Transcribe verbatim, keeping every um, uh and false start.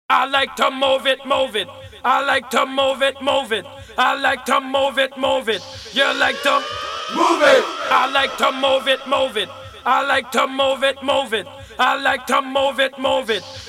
I like to move it, move it. I like to move it, move it. I like to move it, move it. You like to move it. I like to move it, move it. I like to move it, move it. I like to move it, move it.